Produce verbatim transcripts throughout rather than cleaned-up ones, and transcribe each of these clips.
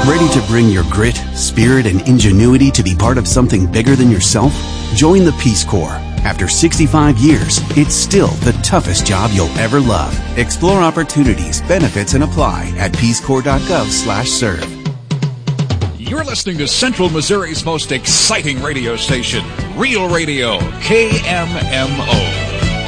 Ready to bring your grit, spirit, and ingenuity to be part of something bigger than yourself? Join the Peace Corps. After sixty-five years, it's still the toughest job you'll ever love. Explore opportunities, benefits, and apply at peacecorps.gov slash serve. You're listening to Central Missouri's most exciting radio station, Real Radio, K M M O.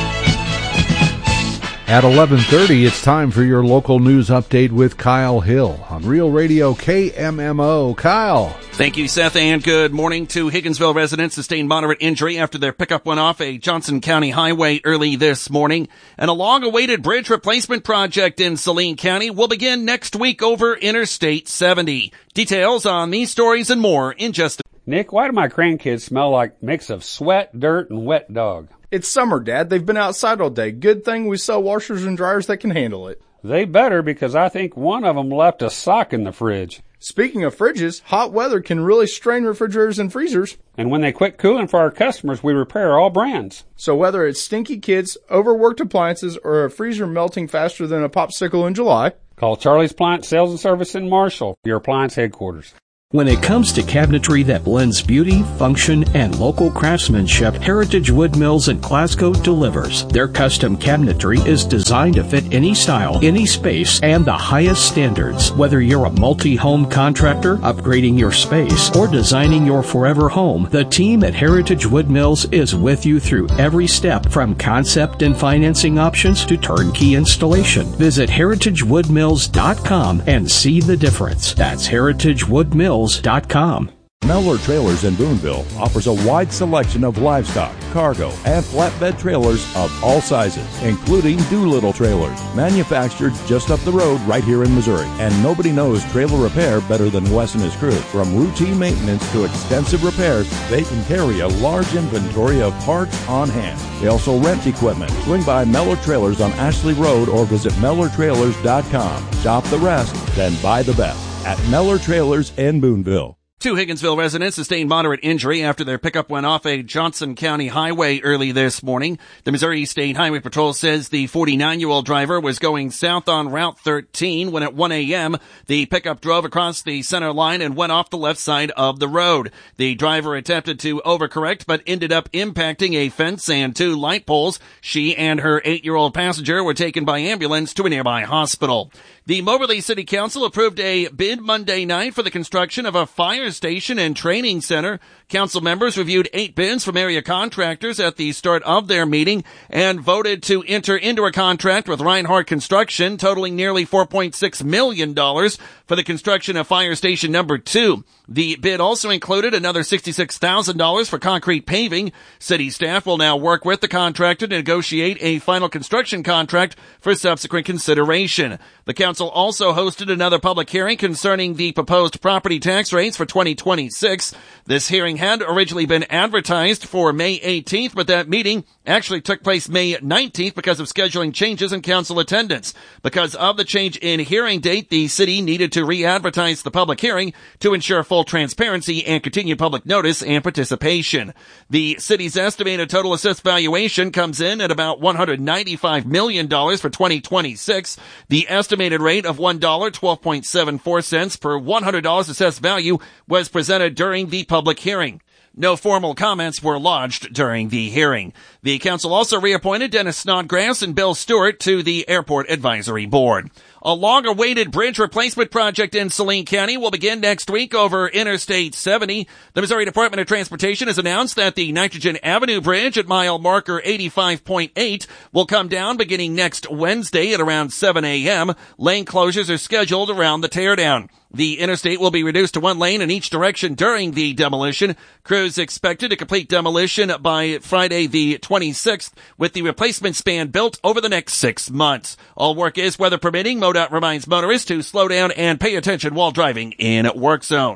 At eleven thirty, it's time for your local news update with Kyle Hill on Real Radio K M M O. Kyle. Thank you, Seth, and good morning. Two Higginsville residents sustained moderate injury after their pickup went off a Johnson County highway early this morning. And a long-awaited bridge replacement project in Saline County will begin next week over Interstate seventy. Details on these stories and more in just a Nick, why do my grandkids smell like a mix of sweat, dirt, and wet dog? It's summer, Dad. They've been outside all day. Good thing we sell washers and dryers that can handle it. They better, because I think one of them left a sock in the fridge. Speaking of fridges, hot weather can really strain refrigerators and freezers. And when they quit cooling for our customers, we repair all brands. So whether it's stinky kids, overworked appliances, or a freezer melting faster than a popsicle in July, call Charlie's Appliance Sales and Service in Marshall, your appliance headquarters. When it comes to cabinetry that blends beauty, function, and local craftsmanship, Heritage Wood Mills in Glasgow delivers. Their custom cabinetry is designed to fit any style, any space, and the highest standards. Whether you're a multi-home contractor, upgrading your space, or designing your forever home, the team at Heritage Wood Mills is with you through every step, from concept and financing options to turnkey installation. Visit heritage wood mills dot com and see the difference. That's heritage wood mills dot com. Mellor Trailers in Boonville offers a wide selection of livestock, cargo, and flatbed trailers of all sizes, including Doolittle trailers, manufactured just up the road right here in Missouri. And nobody knows trailer repair better than Wes and his crew. From routine maintenance to extensive repairs, they can carry a large inventory of parts on hand. They also rent equipment. Swing by Mellor Trailers on Ashley Road or visit mellor trailers dot com. Shop the rest, then buy the best at Mellor Trailers in Boonville. Two Higginsville residents sustained moderate injury after their pickup went off a Johnson County highway early this morning. The Missouri State Highway Patrol says the forty-nine-year-old driver was going south on Route thirteen when at one a.m. the pickup drove across the center line and went off the left side of the road. The driver attempted to overcorrect but ended up impacting a fence and two light poles. She and her eight-year-old passenger were taken by ambulance to a nearby hospital. The Moberly City Council approved a bid Monday night for the construction of a fire station and training center. Council members reviewed eight bids from area contractors at the start of their meeting and voted to enter into a contract with Reinhardt Construction totaling nearly four point six million dollars for the construction of fire station number two. The bid also included another sixty-six thousand dollars for concrete paving. City staff will now work with the contractor to negotiate a final construction contract for subsequent consideration. The council also hosted another public hearing concerning the proposed property tax rates for twenty twenty-six. This hearing had originally been advertised for May eighteenth, but that meeting actually took place May nineteenth because of scheduling changes in council attendance. Because of the change in hearing date, the city needed to re-advertise the public hearing to ensure full transparency and continued public notice and participation. The city's estimated total assessed valuation comes in at about one hundred ninety-five million dollars for twenty twenty-six. The estimated rate of one dollar, twelve point seven four cents per one hundred dollars assessed value was presented during the public hearing. No formal comments were lodged during the hearing. The council also reappointed Dennis Snodgrass and Bill Stewart to the Airport Advisory Board. A long-awaited bridge replacement project in Saline County will begin next week over Interstate seventy. The Missouri Department of Transportation has announced that the Nitrogen Avenue Bridge at mile marker eighty-five point eight will come down beginning next Wednesday at around seven a.m. Lane closures are scheduled around the teardown. The interstate will be reduced to one lane in each direction during the demolition. Crews expected to complete demolition by Friday the twenty-sixth, with the replacement span built over the next six months. All work is weather permitting. MoDOT reminds motorists to slow down and pay attention while driving in work zones.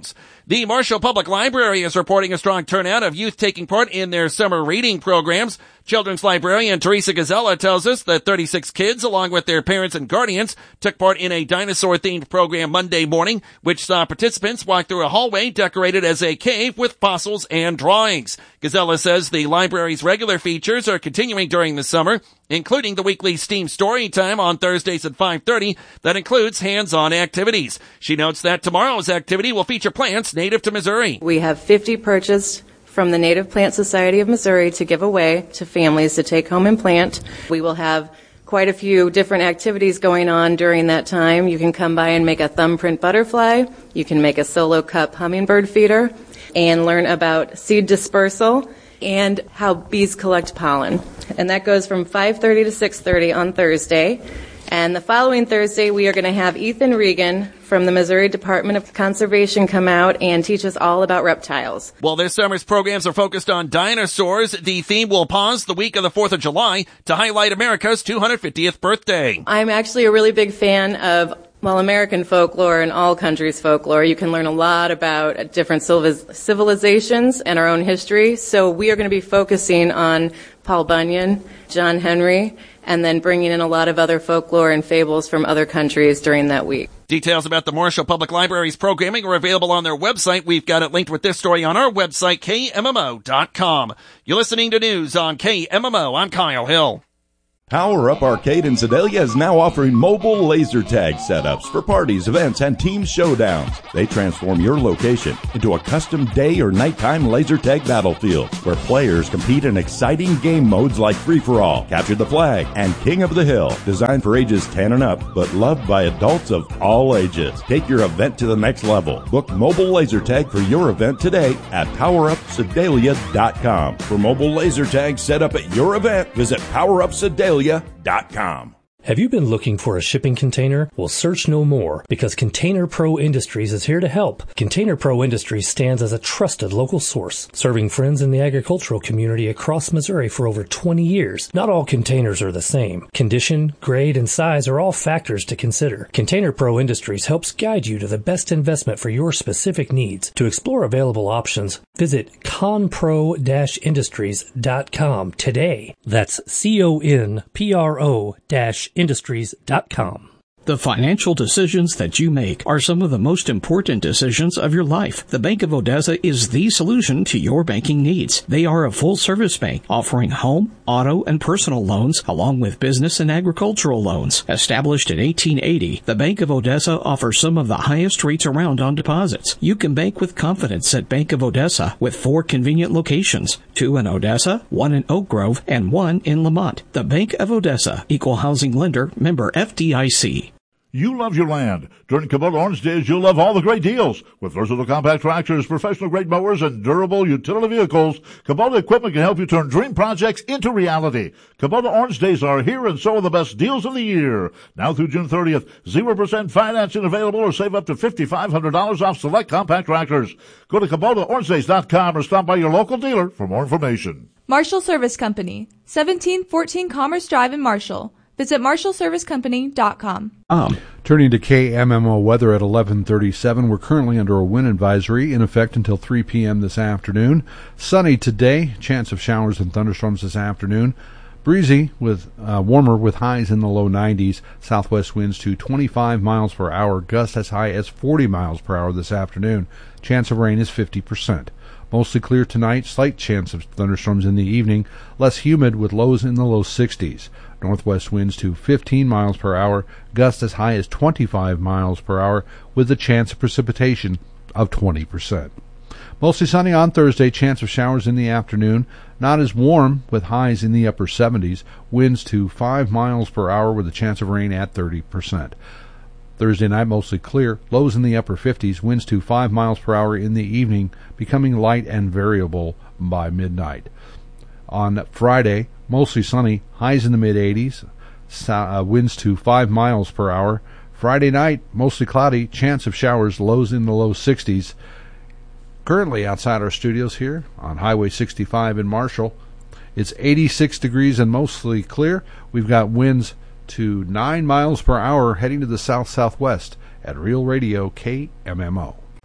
The Marshall Public Library is reporting a strong turnout of youth taking part in their summer reading programs. Children's librarian Teresa Gazella tells us that thirty-six kids, along with their parents and guardians, took part in a dinosaur-themed program Monday morning, which saw participants walk through a hallway decorated as a cave with fossils and drawings. Gazella says the library's regular features are continuing during the summer, including the weekly STEAM story time on Thursdays at five thirty that includes hands-on activities. She notes that tomorrow's activity will feature plants native to Missouri. We have fifty purchased from the Native Plant Society of Missouri to give away to families to take home and plant. We will have quite a few different activities going on during that time. You can come by and make a thumbprint butterfly. You can make a solo cup hummingbird feeder and learn about seed dispersal and how bees collect pollen. And that goes from five thirty to six thirty on Thursday. And the following Thursday, we are going to have Ethan Regan from the Missouri Department of Conservation come out and teach us all about reptiles. While this summer's programs are focused on dinosaurs, the theme will pause the week of the fourth of July to highlight America's two hundred fiftieth birthday. I'm actually a really big fan of, well, American folklore and all countries' folklore. You can learn a lot about different civilizations and our own history. So we are going to be focusing on Paul Bunyan, John Henry, and then bringing in a lot of other folklore and fables from other countries during that week. Details about the Marshall Public Library's programming are available on their website. We've got it linked with this story on our website, K M M O dot com. You're listening to news on K M M O. I'm Kyle Hill. Power Up Arcade in Sedalia is now offering mobile laser tag setups for parties, events, and team showdowns. They transform your location into a custom day or nighttime laser tag battlefield where players compete in exciting game modes like Free-for-All, Capture the Flag, and King of the Hill. Designed for ages ten and up, but loved by adults of all ages. Take your event to the next level. Book mobile laser tag for your event today at power up sedalia dot com. For mobile laser tag set up at your event, visit power up sedalia dot com. Have you been looking for a shipping container? Well, search no more, because Container Pro Industries is here to help. Container Pro Industries stands as a trusted local source, serving friends in the agricultural community across Missouri for over twenty years. Not all containers are the same. Condition, grade, and size are all factors to consider. Container Pro Industries helps guide you to the best investment for your specific needs. To explore available options, visit conpro dash industries dot com today. That's C O N P R O dash industries dot com. The financial decisions that you make are some of the most important decisions of your life. The Bank of Odessa is the solution to your banking needs. They are a full-service bank offering home, auto, and personal loans, along with business and agricultural loans. Established in eighteen eighty, the Bank of Odessa offers some of the highest rates around on deposits. You can bank with confidence at Bank of Odessa with four convenient locations, two in Odessa, one in Oak Grove, and one in Lamont. The Bank of Odessa, Equal Housing Lender, member F D I C. You love your land. During Kubota Orange Days, you'll love all the great deals. With versatile compact tractors, professional-grade mowers, and durable utility vehicles, Kubota equipment can help you turn dream projects into reality. Kubota Orange Days are here, and so are the best deals of the year. Now through June thirtieth, zero percent financing available, or save up to five thousand five hundred dollars off select compact tractors. Go to Kubota Orange Days dot com or stop by your local dealer for more information. Marshall Service Company, seventeen fourteen Commerce Drive in Marshall. Visit marshall service company dot com. Um, turning to K M M O weather at eleven thirty-seven, we're currently under a wind advisory in effect until three p.m. this afternoon. Sunny today, chance of showers and thunderstorms this afternoon. Breezy with uh, warmer with highs in the low nineties. Southwest winds to twenty-five miles per hour, gusts as high as forty miles per hour this afternoon. Chance of rain is fifty percent. Mostly clear tonight, slight chance of thunderstorms in the evening, less humid with lows in the low sixties. Northwest winds to fifteen miles per hour, gusts as high as twenty-five miles per hour with a chance of precipitation of twenty percent. Mostly sunny on Thursday, chance of showers in the afternoon, not as warm with highs in the upper seventies, winds to five miles per hour with a chance of rain at thirty percent. Thursday night, mostly clear, lows in the upper fifties, winds to five miles per hour in the evening, becoming light and variable by midnight. On Friday, mostly sunny, highs in the mid-eighties, uh, winds to five miles per hour. Friday night, mostly cloudy, chance of showers, lows in the low sixties. Currently outside our studios here on Highway sixty-five in Marshall, it's eighty-six degrees and mostly clear. We've got winds to nine miles per hour heading to the south-southwest at Real Radio K M M O.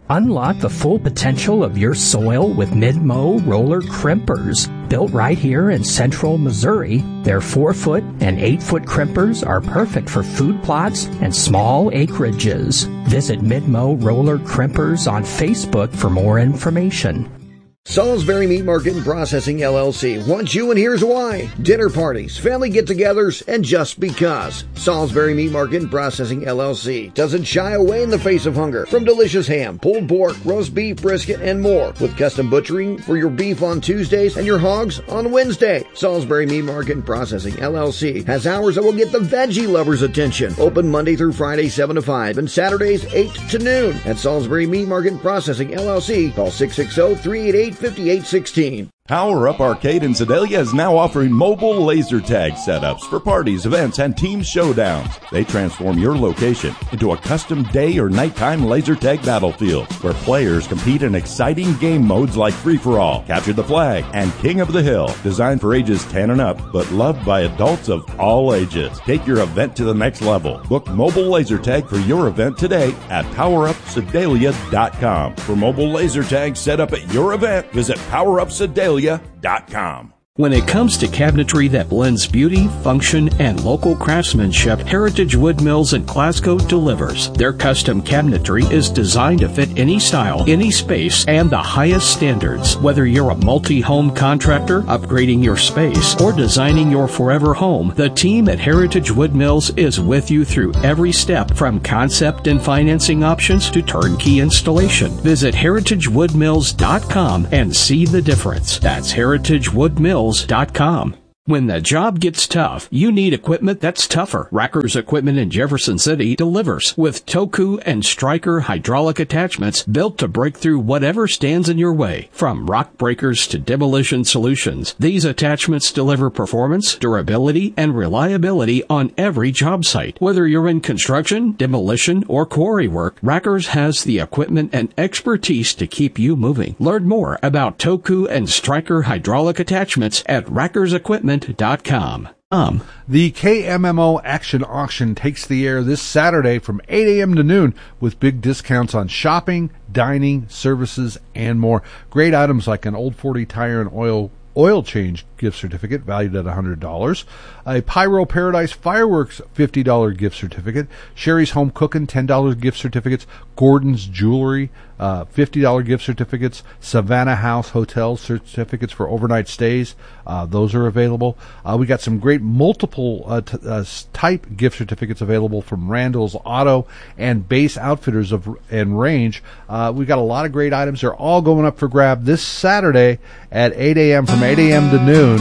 Unlock the full potential of your soil with Mid-Mow roller crimpers. Built right here in central Missouri, their four foot and eight foot crimpers are perfect for food plots and small acreages. Visit Mid-Mow Roller Crimpers on Facebook for more information. Salisbury Meat Market and Processing, L L C wants you, and here's why. Dinner parties, family get-togethers, and just because. Salisbury Meat Market and Processing, L L C doesn't shy away in the face of hunger. From delicious ham, pulled pork, roast beef, brisket, and more. With custom butchering for your beef on Tuesdays and your hogs on Wednesday. Salisbury Meat Market and Processing, L L C has hours that will get the veggie lovers' attention. Open Monday through Friday, seven to five, and Saturdays, eight to noon. At Salisbury Meat Market and Processing, L L C, call six six zero, three eight eight, five eight one six. Power Up Arcade in Sedalia is now offering mobile laser tag setups for parties, events, and team showdowns. They transform your location into a custom day or nighttime laser tag battlefield where players compete in exciting game modes like Free-for-All, Capture the Flag, and King of the Hill. Designed for ages ten and up, but loved by adults of all ages. Take your event to the next level. Book mobile laser tag for your event today at power up sedalia dot com. For mobile laser tag set up at your event, visit power up sedalia dot com. When it comes to cabinetry that blends beauty, function, and local craftsmanship, Heritage Wood Mills in Glasgow delivers. Their custom cabinetry is designed to fit any style, any space, and the highest standards. Whether you're a multi-home contractor, upgrading your space, or designing your forever home, the team at Heritage Wood Mills is with you through every step, from concept and financing options to turnkey installation. Visit heritage wood mills dot com and see the difference. That's heritage wood mills dot com. When the job gets tough, you need equipment that's tougher. Rackers Equipment in Jefferson City delivers with Toku and Stryker hydraulic attachments built to break through whatever stands in your way. From rock breakers to demolition solutions, these attachments deliver performance, durability, and reliability on every job site. Whether you're in construction, demolition, or quarry work, Rackers has the equipment and expertise to keep you moving. Learn more about Toku and Stryker hydraulic attachments at rackers equipment dot com. Um. The K M M O Action Auction takes the air this Saturday from eight a.m. to noon with big discounts on shopping, dining, services, and more. Great items like an Old forty Tire and Oil oil change gift certificate valued at one hundred dollars, a Pyro Paradise Fireworks fifty dollars gift certificate, Sherry's Home Cooking ten dollars gift certificates, Gordon's Jewelry uh, fifty dollars gift certificates, Savannah House Hotel certificates for overnight stays. Uh, those are available. Uh, we got some great multiple uh, t- uh, type gift certificates available from Randall's Auto and Base Outfitters of and Range. Uh, we got a lot of great items. They're all going up for grab this Saturday at eight a.m. from eight a.m. to noon.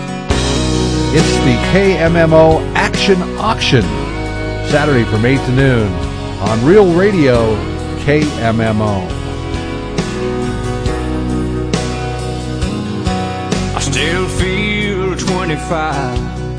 It's the K M M O Action Auction, Saturday from eight to noon on Real Radio K M M O. I still feel twenty-five